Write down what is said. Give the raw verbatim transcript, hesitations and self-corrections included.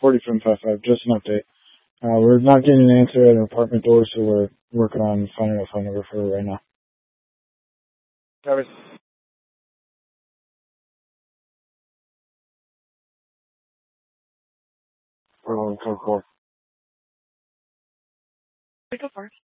forty-seven fifty-five, just an update. Uh, we're not getting an answer at an apartment door, so we're working on finding a phone number for her right now. Copy. We're on code four. Go for it.